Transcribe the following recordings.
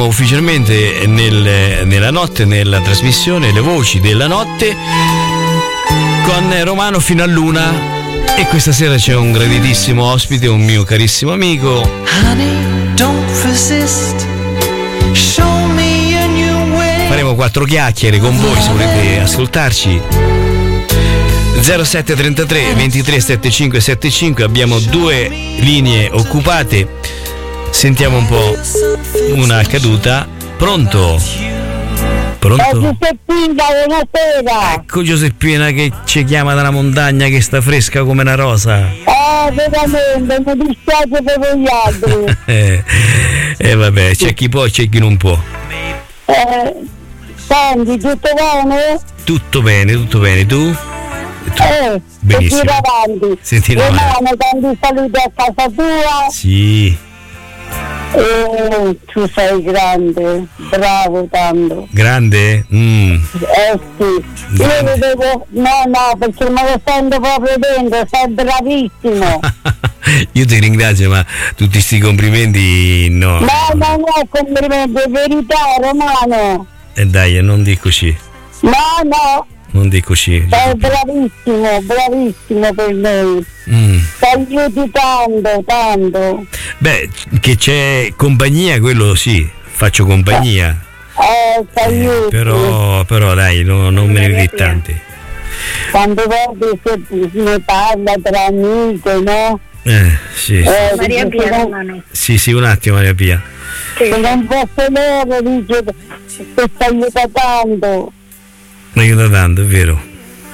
ufficialmente nella notte, nella trasmissione Le Voci della Notte con Romano fino all'una, e questa sera c'è un graditissimo ospite, un mio carissimo amico. Honey, don't resist. Show me a new way. Faremo 4 chiacchiere con voi se volete ascoltarci. 0733 23 75 75, abbiamo 2 linee occupate. Sentiamo un po' una caduta. Pronto? Pronto? Giuseppina, buonasera. Ecco Giuseppina che ci chiama dalla montagna, che sta fresca come una rosa. Veramente, mi dispiace per voi altri. Vabbè, c'è chi può e c'è chi non può. Senti, tutto bene? Tutto bene, tu? Benissimo. Sentire avanti. Sentire avanti. Romano, tanti saluti a casa tua. Sì. Tu sei grande, bravo tanto. Grande? Sì. Grande. Io vedevo, no, perché me lo sento proprio dentro, sei bravissimo. Io ti ringrazio, ma tutti sti complimenti no. No, non è complimento, è verità, Romano. Dai, non dico così. No. Non dico così. Sei bravissimo per noi. Ti aiuti tanto. Beh, che c'è compagnia, quello sì, faccio compagnia. Ti aiuti. Però dai, non me ne vedi tanti. Quante volte ne parla tra amiche, no? Sì. Maria Pia, Romano. Sì, un attimo Maria Pia. Se non posso loro, dice che ti aiuta tanto. Mi aiuta tanto, è vero.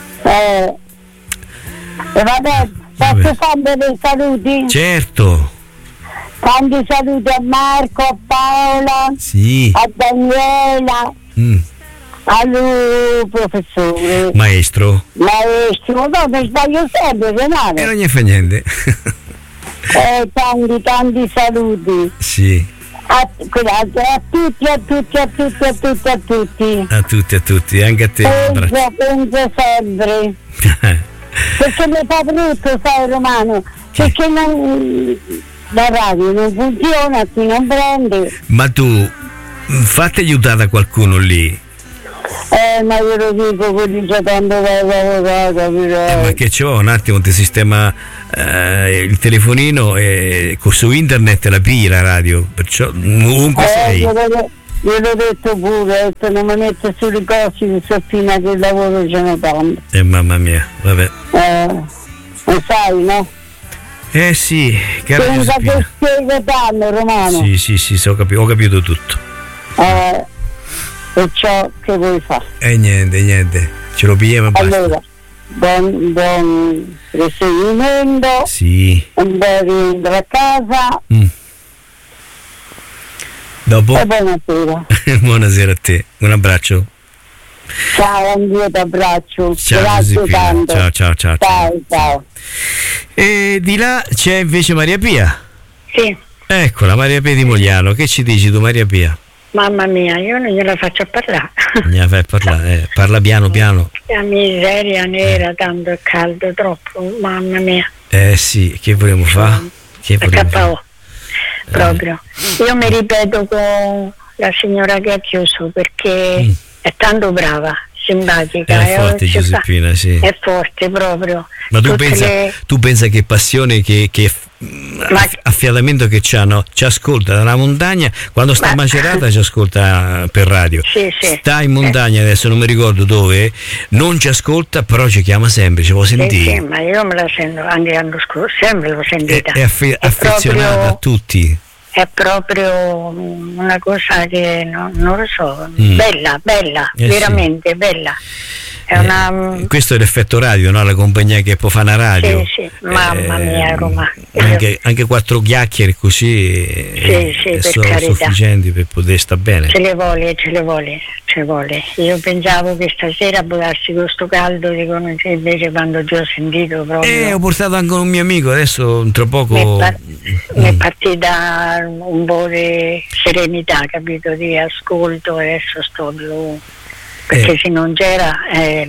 Vabbè, posso fare dei saluti? Certo. Tanti saluti a Marco, a Paola, Sì. a Daniela, a lui, professore. Maestro. No, mi sbaglio sempre, Romano. Non gli fa niente. Tanti saluti. Sì. A tutti. A tutti, anche a te. Penso sempre. Perché mi fa brutto, sai, Romano, perché la radio non funziona, chi non prende. Ma tu fatti aiutare da qualcuno lì. Ma io lo dico così, c'è tanto da lavorare. Ma che c'ho, un attimo ti sistema il telefonino e su internet la pigli la radio, perciò ovunque sei. Io l'ho detto pure, non mi metto sulle cose di Soffina, che il lavoro ce n'è tanto. Mamma mia, vabbè. Lo sai, no? Sì, cara Pensa che Giuseppina. spiego tanto, Romano. Sì, ho capito tutto. E ciò che vuoi fare. Niente, ce lo pigliamo e basta. Allora, buon proseguimento. Sì. Un bel rientro a casa. Dopo? E buonasera. Buonasera a te, un abbraccio. Ciao, anch'io ti abbraccio. Ciao, grazie Giuseppina. tanto. Ciao. E di là c'è invece Maria Pia. Sì. Eccola, Maria Pia di Mogliano. Che ci dici tu, Maria Pia? Mamma mia, io non gliela faccio parlare. Ne fai parlare, parla piano. La miseria nera, tanto è caldo, troppo, mamma mia. Sì, che vogliamo fare? KO, proprio. Io mi ripeto con la signora che ha chiuso, perché è tanto brava, simpatica. È forte Giuseppina, sì. È forte proprio. Ma tu pensa che passione, che affiatamento che c'ha, no? Ci ascolta dalla montagna, quando sta macerata ci ascolta per radio. Sì. Sta in montagna, adesso non mi ricordo dove, non ci ascolta, però ci chiama sempre, ci può sentire. Sì, ma io me la sento anche l'anno scorso, sempre l'ho sentita. È affezionata proprio, a tutti. È proprio una cosa che non lo so, bella, veramente bella. È questo è l'effetto radio, no? La compagnia che può fare una radio. Sì, mamma mia, Roma. Anche 4 chiacchiere così sono sufficienti per poter stare bene. Ce le vuole. Io pensavo che stasera potessi con sto caldo, dico, invece quando ti ho sentito proprio. Ho portato anche un mio amico, adesso tra poco. Mi è partita un po' di serenità, capito? Di ascolto, adesso sto più. Perché se non c'era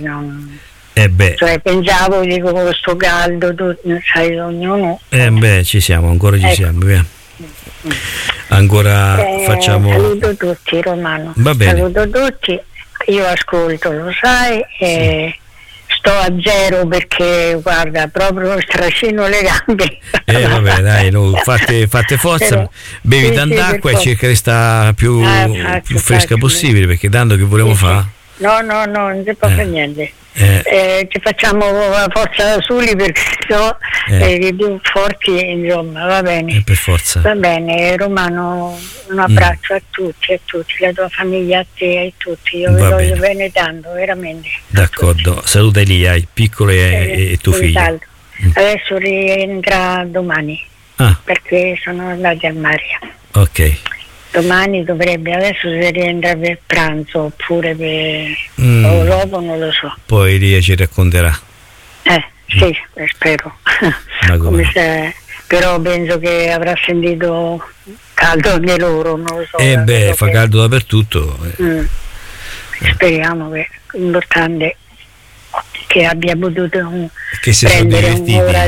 cioè pensavo, dico, con sto caldo sai, ognuno ci siamo, ancora ci siamo, via. ancora facciamo. Saluto tutti, Romano. Va bene. Saluto tutti, io ascolto, lo sai, e sto a zero perché guarda, proprio strascino le gambe. Vabbè, dai, fate forza, Però, bevi tanta acqua e cerca di stare più fresca possibile, perché tanto che volevamo fare. No, non si può fare niente. Ci facciamo forza da soli perché so i più forti, insomma, va bene. Per forza. Va bene, Romano, un abbraccio a tutti, la tua famiglia, a te e a tutti. Io vi voglio bene tanto, veramente. D'accordo, saluta Elia, il piccolo e tuo figlio. Adesso rientra domani, perché sono andati al mare. Ok. Domani adesso si rientra per pranzo oppure o dopo, non lo so. Poi Elia ci racconterà. Sì, spero. Però penso che avrà sentito caldo anche loro, non lo so. Fa caldo dappertutto. Speriamo che l'importante che abbia potuto che si prendere sono un'ora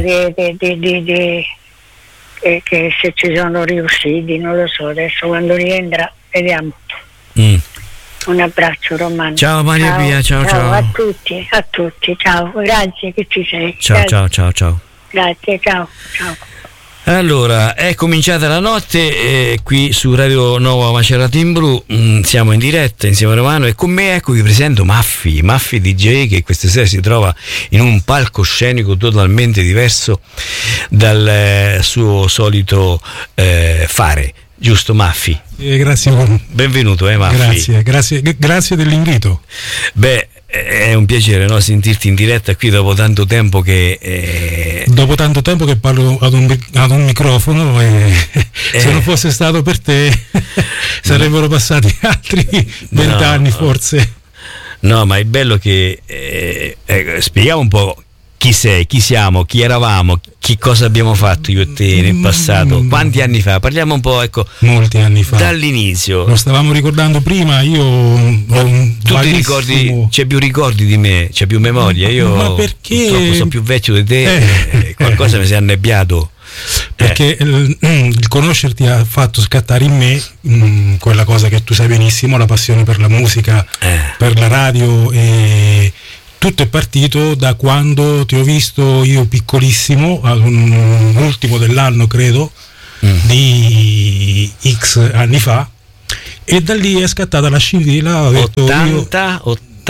che se ci sono riusciti, non lo so, adesso quando rientra vediamo. Un abbraccio, Romano. Ciao Maria Pia, ciao. A tutti, ciao, grazie che ci sei. Ciao. Grazie, ciao. Allora, è cominciata la notte qui su Radio Nova Macerata in Blu, siamo in diretta insieme a Romano e con me vi presento Maffi DJ, che questa sera si trova in un palcoscenico totalmente diverso dal suo solito fare, giusto Maffi? Grazie. Benvenuto Maffi. Grazie dell'invito. È un piacere, no, sentirti in diretta qui dopo tanto tempo che parlo ad un microfono se non fosse stato per te sarebbero passati altri 20 anni forse. No, ma è bello che spieghiamo un po' chi sei, chi siamo, chi eravamo, che cosa abbiamo fatto io e te nel passato, quanti anni fa, parliamo un po', molti anni fa, dall'inizio. Lo stavamo ricordando prima, io ho tu ti ricordi, c'è più ricordi di me, c'è più memoria, io ma perché purtroppo sono più vecchio di te, qualcosa mi si è annebbiato. Perché il conoscerti ha fatto scattare in me quella cosa che tu sai benissimo, la passione per la musica, per la radio, e tutto è partito da quando ti ho visto io piccolissimo, ad un ultimo dell'anno credo, di X anni fa, e da lì è scattata la scintilla. 80?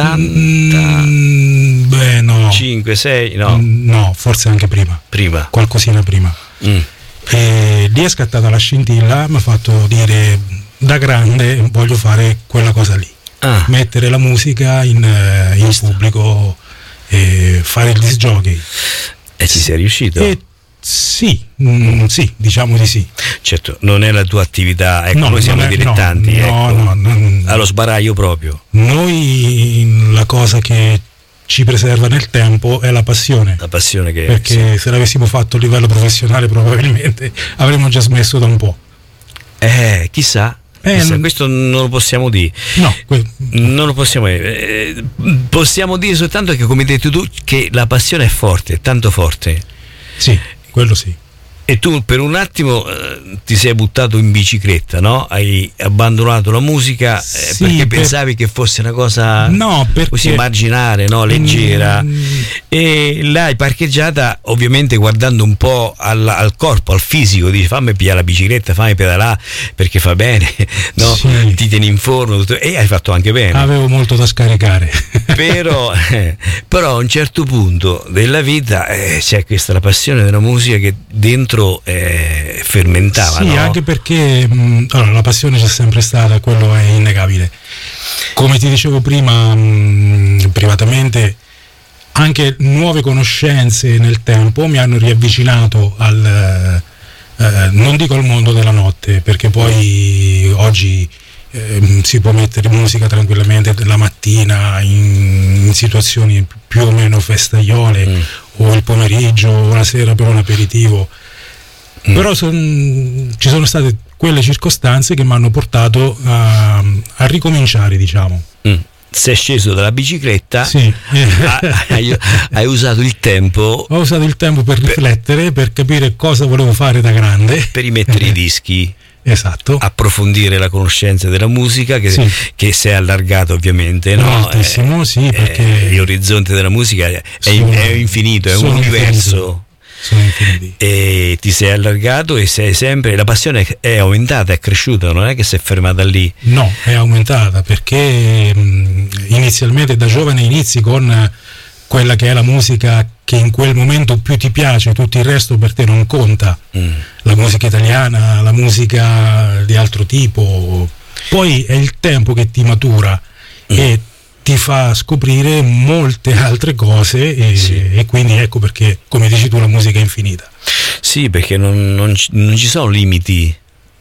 Beh, no. 5, 6, no. No, forse anche prima. Qualcosina prima. E lì è scattata la scintilla, mi ha fatto dire da grande voglio fare quella cosa lì. Mettere la musica in pubblico e fare il disc jockey. E ci sei riuscito? Sì, diciamo di sì. Certo, non è la tua attività, noi siamo dilettanti. No, allo sbaraglio proprio. Noi la cosa che ci preserva nel tempo è la passione. La passione perché se l'avessimo fatto a livello professionale probabilmente avremmo già smesso da un po'. Chissà. Questo non lo possiamo dire. No, non lo possiamo dire. Possiamo dire soltanto che, come hai detto tu, che la passione è forte, è tanto forte. Sì, quello sì. E tu per un attimo ti sei buttato in bicicletta, no? Hai abbandonato la musica perché pensavi che fosse una cosa così marginale, no? Leggera, e l'hai parcheggiata ovviamente guardando un po' al corpo, al fisico, dici fammi pigliare la bicicletta, fammi pedalare perché fa bene, no? Sì. Ti tieni in forno tutto, e hai fatto anche bene. Avevo molto da scaricare. Però a un certo punto della vita c'è questa la passione della musica che dentro fermentava. Sì, no? Anche perché la passione c'è sempre stata, quello è innegabile. Come ti dicevo prima, privatamente, anche nuove conoscenze nel tempo mi hanno riavvicinato al non dico al mondo della notte, perché poi oggi si può mettere musica tranquillamente la mattina in situazioni più o meno festaiole, o il pomeriggio o la sera per un aperitivo. Però ci sono state quelle circostanze che mi hanno portato a ricominciare, diciamo. sei sceso dalla bicicletta, sì. hai usato il tempo. Ho usato il tempo per riflettere, per capire cosa volevo fare da grande, per rimettere i dischi. Esatto. Approfondire la conoscenza della musica che si è allargata ovviamente, no? Moltissimo, sì, perché l'orizzonte della musica è infinito, è un universo. Sono infiniti. E ti sei allargato e sei sempre, la passione è aumentata, è cresciuta, non è che si è fermata lì. No, è aumentata perché inizialmente da giovane inizi con quella che è la musica che in quel momento più ti piace, tutto il resto per te non conta. La musica italiana, la musica di altro tipo, poi è il tempo che ti matura e ti fa scoprire molte altre cose e quindi ecco perché, come dici tu, la musica è infinita. Sì, perché non ci sono limiti.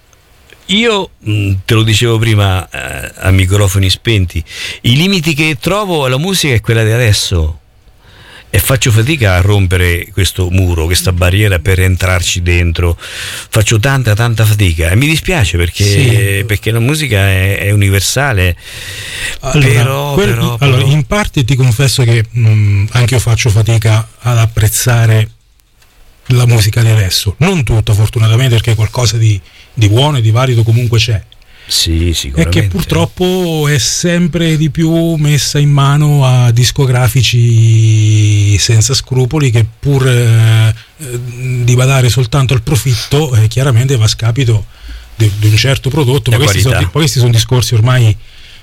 Io te lo dicevo prima a microfoni spenti, i limiti che trovo alla musica è quella di adesso e faccio fatica a rompere questo muro, questa barriera per entrarci dentro, faccio tanta fatica e mi dispiace perché la musica è universale. Allora, in parte ti confesso che anche io faccio fatica ad apprezzare la musica di adesso, non tutta fortunatamente, perché qualcosa di buono e di valido comunque c'è. Sì, sicuramente. E che purtroppo è sempre di più messa in mano a discografici senza scrupoli che pur di badare soltanto al profitto chiaramente va a scapito di un certo prodotto, ma questi sono discorsi ormai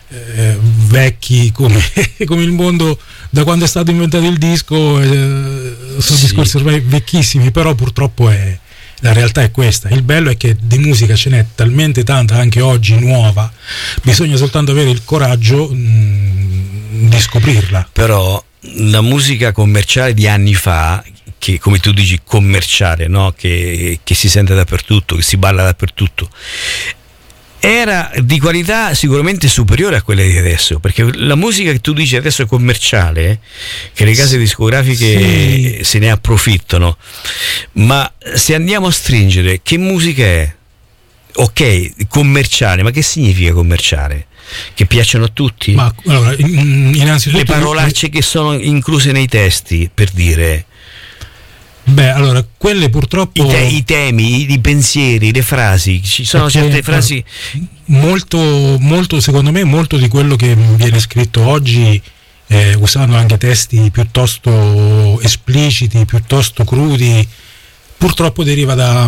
vecchi come il mondo da quando è stato inventato il disco, sono discorsi ormai vecchissimi, però purtroppo la realtà è questa. Il bello è che di musica ce n'è talmente tanta anche oggi nuova, bisogna soltanto avere il coraggio di scoprirla. Però la musica commerciale di anni fa, che come tu dici commerciale, no? che si sente dappertutto, che si balla dappertutto, era di qualità sicuramente superiore a quella di adesso, perché la musica che tu dici adesso è commerciale, che le case discografiche se ne approfittano, ma se andiamo a stringere, che musica è? Ok, commerciale, ma che significa commerciale? Che piacciono a tutti? Ma allora, innanzitutto le parolacce che sono incluse nei testi, per dire. Beh, allora, quelle purtroppo i temi, i pensieri, le frasi, ci sono certe frasi molto, secondo me, molto di quello che viene scritto oggi, usando anche testi piuttosto espliciti, piuttosto crudi, purtroppo deriva da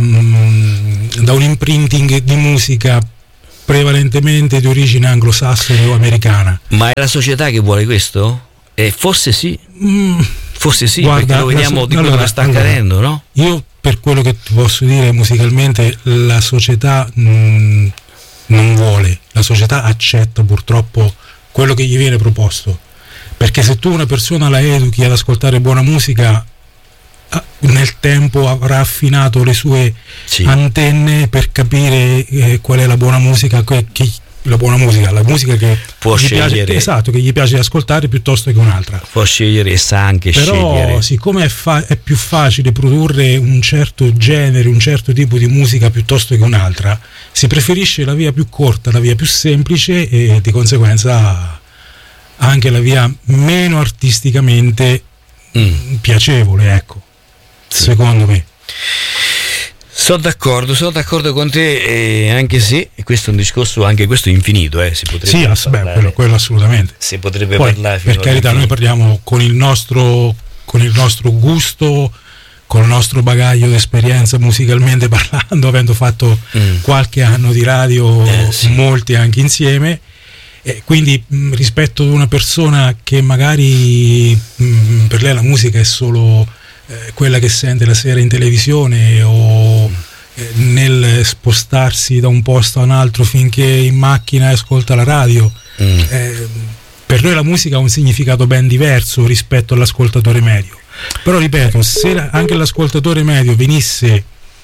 un imprinting di musica prevalentemente di origine anglosassone o americana. Ma è la società che vuole questo? Forse sì. Forse sì, guarda, perché lo vediamo di quello che sta accadendo, no? Io, per quello che ti posso dire musicalmente, la società non vuole, la società accetta purtroppo quello che gli viene proposto, perché se tu una persona la educhi ad ascoltare buona musica, nel tempo avrà affinato le sue antenne per capire qual è la buona musica, la musica che può scegliere, piace, esatto, che gli piace ascoltare piuttosto che un'altra. Può scegliere e sa anche scegliere. Però siccome è più facile produrre un certo genere, un certo tipo di musica piuttosto che un'altra, si preferisce la via più corta, la via più semplice e di conseguenza anche la via meno artisticamente piacevole, ecco. Secondo me. Sono d'accordo con te, anche se questo è un discorso, anche questo infinito, si potrebbe quello assolutamente. Si potrebbe poi, parlare per carità, noi parliamo con il nostro gusto, con il nostro bagaglio di esperienza musicalmente parlando, avendo fatto qualche anno di radio, molti anche insieme, quindi rispetto ad una persona che magari per lei la musica è solo quella che sente la sera in televisione o nel spostarsi da un posto a un altro finché in macchina ascolta la radio, per noi la musica ha un significato ben diverso rispetto all'ascoltatore medio. Però ripeto, se anche l'ascoltatore medio venisse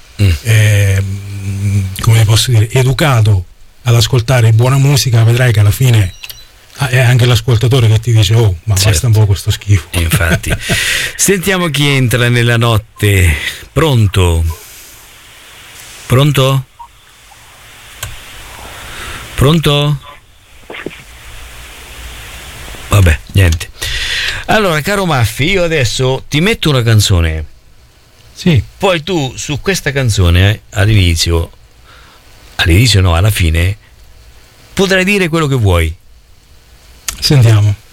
come posso dire, educato ad ascoltare buona musica, vedrai che alla fine è anche l'ascoltatore che ti dice basta un po' questo schifo. Infatti. Sentiamo chi entra nella notte. Pronto? Pronto? Niente. Allora, caro Maffi, io adesso ti metto una canzone. Sì. Poi tu su questa canzone all'inizio no, alla fine potrai dire quello che vuoi. Sentiamo.